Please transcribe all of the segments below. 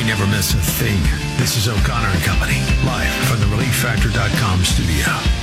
never miss a thing. This is O'Connor and Company, live from the ReliefFactor.com studio.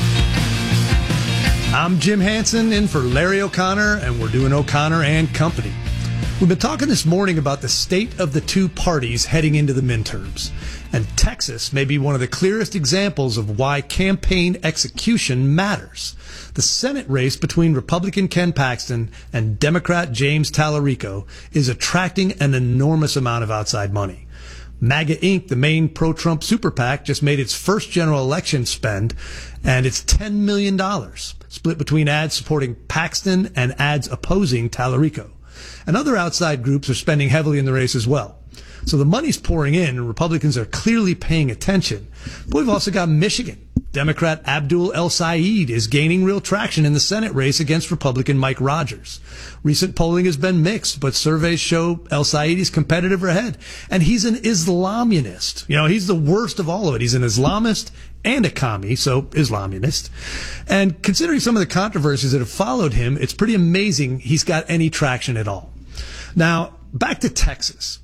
I'm Jim Hansen in for Larry O'Connor, and we're doing O'Connor and Company. We've been talking this morning about the state of the two parties heading into the midterms. And Texas may be one of the clearest examples of why campaign execution matters. The Senate race between Republican Ken Paxton and Democrat James Tallarico is attracting an enormous amount of outside money. MAGA Inc., the main pro-Trump super PAC, just made its first general election spend, and it's $10 million, split between ads supporting Paxton and ads opposing Tallarico. And other outside groups are spending heavily in the race as well. So the money's pouring in, and Republicans are clearly paying attention. But we've also got Michigan. Democrat Abdul El-Sayed is gaining real traction in the Senate race against Republican Mike Rogers. Recent polling has been mixed, but surveys show El-Sayed is competitive ahead. And he's an Islamunist. You know, he's the worst of all of it. He's an Islamist and a commie, so Islamunist. And considering some of the controversies that have followed him, it's pretty amazing he's got any traction at all. Now, back to Texas.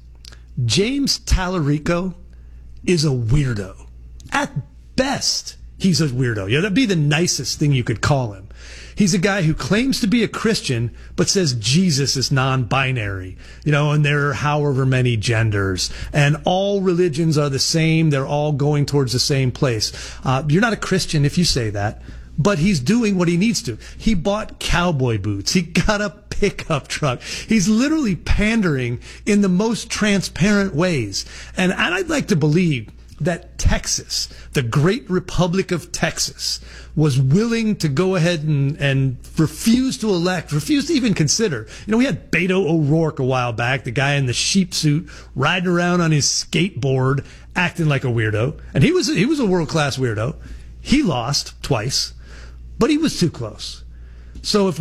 James Tallarico is a weirdo. At best, he's a weirdo. Yeah, that'd be the nicest thing you could call him. He's a guy who claims to be a Christian, but says Jesus is non-binary, and there are however many genders, and all religions are the same. They're all going towards the same place. You're not a Christian if you say that, but he's doing what he needs to. He bought cowboy boots. He got a pickup truck. He's literally pandering in the most transparent ways. And I'd like to believe that Texas, the great Republic of Texas, was willing to go ahead and refuse to even consider. We had Beto O'Rourke a while back, the guy in the sheep suit riding around on his skateboard, acting like a weirdo. And he was a world-class weirdo. He lost twice, but he was too close. So if